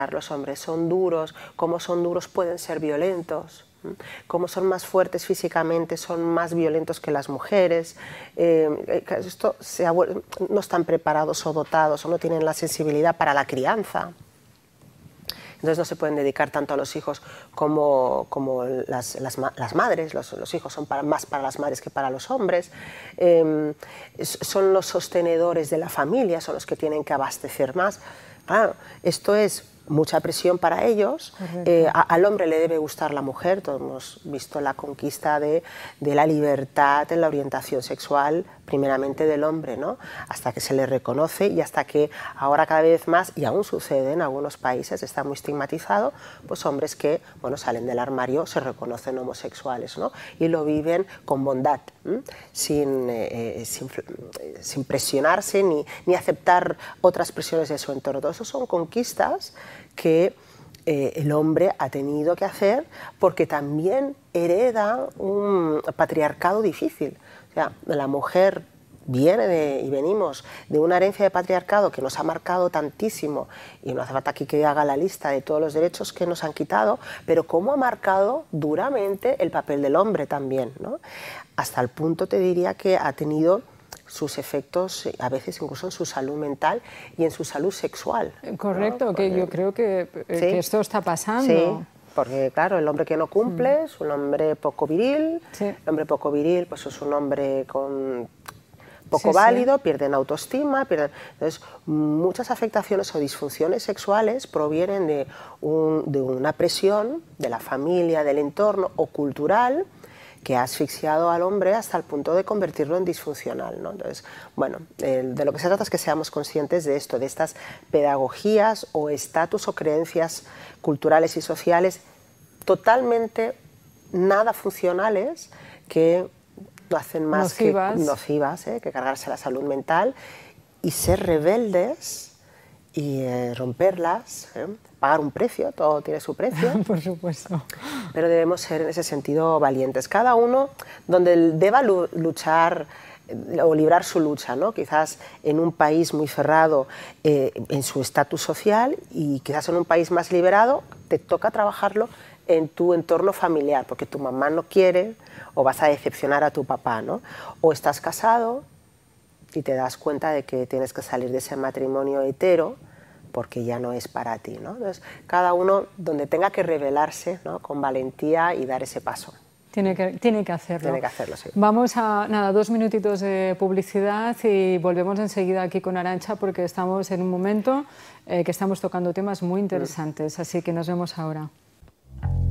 Los hombres son duros, como son duros pueden ser violentos, como son más fuertes físicamente son más violentos que las mujeres, no están preparados o dotados o no tienen la sensibilidad para la crianza. Entonces no se pueden dedicar tanto a los hijos como las madres, los hijos son más para las madres que para los hombres, son los sostenedores de la familia, son los que tienen que abastecer más. Claro, esto es mucha presión para ellos, al hombre le debe gustar la mujer, todos hemos visto la conquista de la libertad en la orientación sexual, primeramente del hombre, ¿no? Hasta que se le reconoce y hasta que ahora cada vez más, y aún sucede en algunos países, está muy estigmatizado, pues hombres que, bueno, salen del armario, se reconocen homosexuales, ¿no? Y lo viven con bondad, sin presionarse ni aceptar otras presiones de su entorno. Todo eso son conquistas que el hombre ha tenido que hacer porque también hereda un patriarcado difícil. O sea, la mujer viene y venimos de una herencia de patriarcado que nos ha marcado tantísimo, y no hace falta aquí que haga la lista de todos los derechos que nos han quitado, pero cómo ha marcado duramente el papel del hombre también, ¿no? Hasta el punto, te diría, que ha tenido sus efectos, a veces incluso en su salud mental y en su salud sexual. Correcto, ¿no? Que yo creo que esto está pasando. Sí, porque claro, el hombre que no cumple es un hombre poco viril, el hombre poco viril pues es un hombre con poco válido, pierden autoestima, entonces muchas afectaciones o disfunciones sexuales provienen de una presión de la familia, del entorno o cultural, que ha asfixiado al hombre hasta el punto de convertirlo en disfuncional, ¿no? Entonces, bueno, de lo que se trata es que seamos conscientes de esto, de estas pedagogías o estatus o creencias culturales y sociales totalmente nada funcionales, que no hacen más que nocivas, que cargarse la salud mental, y ser rebeldes y romperlas, pagar un precio, todo tiene su precio. Por supuesto. Pero debemos ser en ese sentido valientes, cada uno donde deba luchar o librar su lucha, ¿no? Quizás en un país muy cerrado en su estatus social, y quizás en un país más liberado te toca trabajarlo en tu entorno familiar, porque tu mamá no quiere o vas a decepcionar a tu papá, ¿no? O estás casado y te das cuenta de que tienes que salir de ese matrimonio hetero porque ya no es para ti, ¿no? Entonces, cada uno donde tenga que rebelarse, ¿no? Con valentía y dar ese paso. Tiene que hacerlo. Tiene que hacerlo, sí. Vamos a, nada, 2 minutitos de publicidad y volvemos enseguida aquí con Arantxa, porque estamos en un momento que estamos tocando temas muy interesantes, así que nos vemos ahora.